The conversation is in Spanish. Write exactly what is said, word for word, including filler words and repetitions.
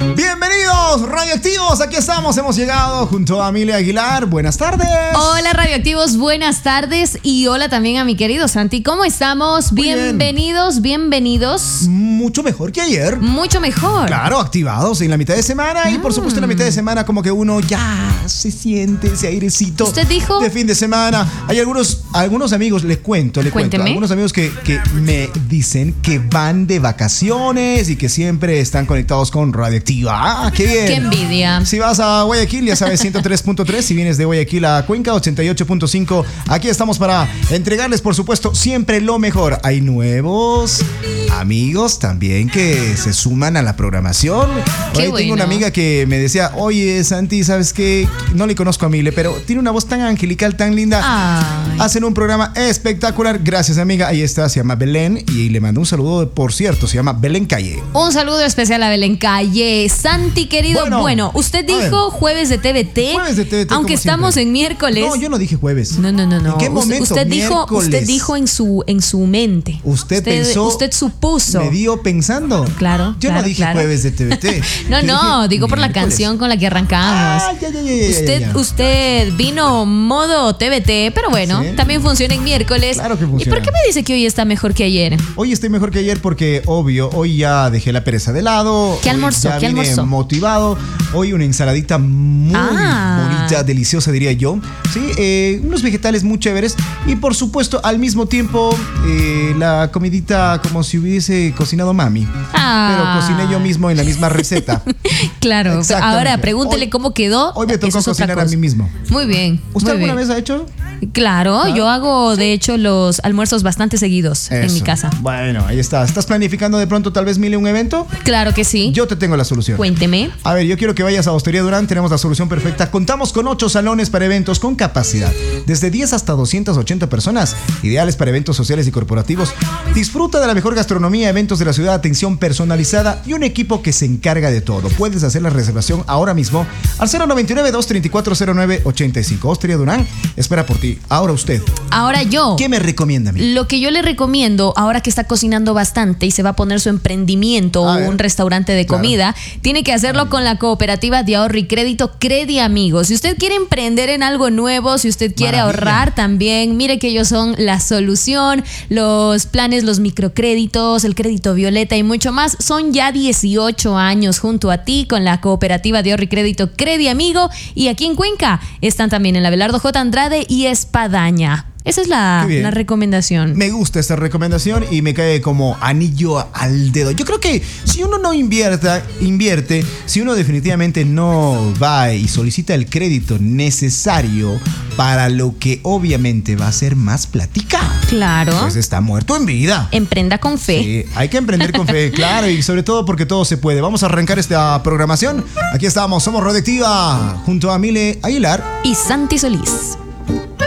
Bienvenidos, radioactivos, aquí estamos, hemos llegado junto a Emilia Aguilar. Buenas tardes. Hola, radioactivos, buenas tardes. Y hola también a mi querido Santi, ¿cómo estamos? Muy bienvenidos, bien. bienvenidos. Mucho mejor que ayer. Mucho mejor. Claro, activados en la mitad de semana. Mm. Y por supuesto en la mitad de semana como que uno ya se siente ese airecito. ¿Usted dijo? De fin de semana. Hay algunos, algunos amigos, les cuento, les Cuénteme. cuento. Algunos amigos que, que me dicen que van de vacaciones y que siempre están conectados con Radioactiva. Ah, qué bien. Qué envidia. Si vas a Guayaquil, ya sabes, ciento tres punto tres. Si vienes de Guayaquil a Cuenca, ochenta y ocho punto cinco. Aquí estamos para entregarles, por supuesto, siempre lo mejor. Hay nuevos amigos también que se suman a la programación. Qué Hoy bueno. tengo una amiga que me decía, oye, Santi, ¿sabes qué? No le conozco a Mile, pero tiene una voz tan angelical, tan linda. Ay. Hacen un programa espectacular. Gracias, amiga. Ahí está, se llama Belén. Y le mando un saludo, por cierto, se llama Belén Calle. Un saludo especial a Belén Calle. Santi, querido, Bueno, bueno, usted dijo jueves de T V T. Jueves de T V T, aunque como estamos siempre. en miércoles. No, yo no dije jueves. No, no, no, no. ¿En qué Us- momento? Usted dijo, Miércoles. usted dijo en su en su mente. Usted pensó- Usted supuso. Me dio pensando. Claro, Yo claro, no dije claro. jueves de T V T. No, Yo no, dije digo por la miércoles. canción con la que arrancamos. Ah, ya, ya, ya, ya, Usted, ya, ya. usted vino modo T V T, pero bueno, Sí. también funciona en miércoles. Claro que ¿Y funciona. por qué me dice que hoy está mejor que ayer? Hoy estoy mejor que ayer porque, obvio, hoy ya dejé la pereza de lado. ¿Qué Hoy almorzó? Ya ¿Qué vine almorzó? motivado. Hoy una ensaladita muy Ah. bonita, deliciosa, diría yo. Sí, eh, unos vegetales muy chéveres. Y por supuesto, al mismo tiempo, eh, la comidita como si hubiese cocinado mami. Ah. Pero cociné yo mismo en la misma receta. Claro, Exactamente. ahora pregúntele Hoy- cómo quedó. Hoy me Eso tocó es otra cocinar a cosa. mí mismo. Muy bien. ¿Usted muy alguna bien. vez ha hecho? Claro, yo hago de hecho los almuerzos bastante seguidos en Eso. mi casa. Bueno, ahí está. ¿Estás planificando de pronto tal vez, Mile, un evento? Claro que sí. Yo te tengo la solución. Cuénteme. A ver, yo quiero que vayas a Hostería Durán, tenemos la solución perfecta. Contamos con ocho salones para eventos con capacidad desde diez hasta doscientas ochenta personas, ideales para eventos sociales y corporativos. Disfruta de la mejor gastronomía, eventos de la ciudad, atención personalizada y un equipo que se encarga de todo. Puedes hacer la reservación ahora mismo al cero noventa y nueve, dos treinta y cuatro, cero nueve ochenta y cinco. Hostería Durán espera por ti. Ahora usted, Ahora yo. ¿qué me recomienda a mí? Lo que yo le recomiendo, ahora que está cocinando bastante y se va a poner su emprendimiento A o ver. un restaurante de Claro. comida, tiene que hacerlo con la cooperativa de ahorro y crédito Credi Amigos. Si usted quiere emprender en algo nuevo, si usted quiere Maravilla. ahorrar también, mire que ellos son la solución. Los planes, los microcréditos, el crédito violeta y mucho más. Son ya dieciocho años junto a ti con la cooperativa de ahorro y crédito Credi Amigo. Y aquí en Cuenca están también en la Abelardo J. Andrade y Espadaña. Esa es la, Qué bien. la recomendación. Me gusta esta recomendación y me cae como anillo al dedo. Yo creo que si uno no invierta, invierte, si uno definitivamente no va y solicita el crédito necesario para lo que obviamente va a ser más platica, Claro. pues está muerto en vida. Emprenda con fe. Sí, hay que emprender con fe, claro, y sobre todo porque todo se puede. Vamos a arrancar esta programación. Aquí estamos, somos Radioactiva, junto a Mile Aguilar. Y Santi Solís.